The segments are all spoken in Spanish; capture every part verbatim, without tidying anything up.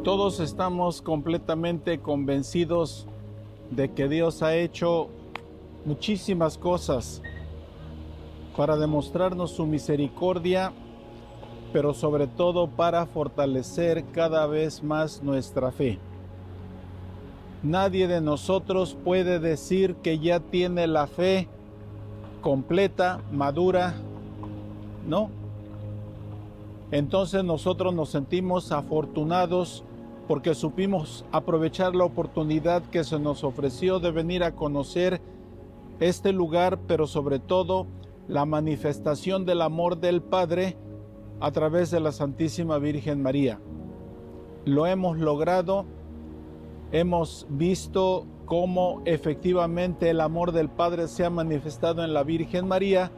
Todos estamos completamente convencidos de que Dios ha hecho muchísimas cosas para demostrarnos su misericordia, pero sobre todo para fortalecer cada vez más nuestra fe. Nadie de nosotros puede decir que ya tiene la fe completa, madura, ¿no? Entonces nosotros nos sentimos afortunados porque supimos aprovechar la oportunidad que se nos ofreció de venir a conocer este lugar, pero sobre todo la manifestación del amor del Padre a través de la Santísima Virgen María. Lo hemos logrado, hemos visto cómo efectivamente el amor del Padre se ha manifestado en la Virgen María.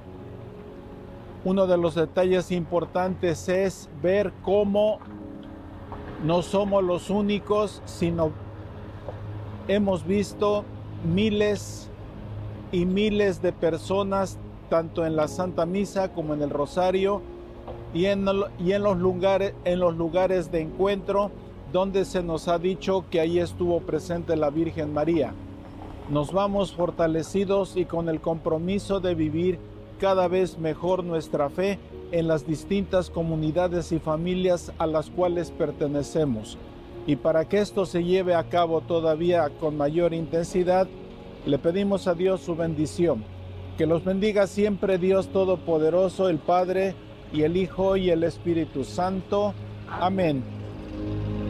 Uno de los detalles importantes es ver cómo no somos los únicos, sino hemos visto miles y miles de personas, tanto en la Santa Misa como en el Rosario, y en, y en, los lugares, en los lugares de encuentro, donde se nos ha dicho que ahí estuvo presente la Virgen María. Nos vamos fortalecidos y con el compromiso de vivir cada vez mejor nuestra fe en las distintas comunidades y familias a las cuales pertenecemos. Y para que esto se lleve a cabo todavía con mayor intensidad, le pedimos a Dios su bendición. Que los bendiga siempre Dios Todopoderoso, el Padre, y el Hijo, y el Espíritu Santo. Amén.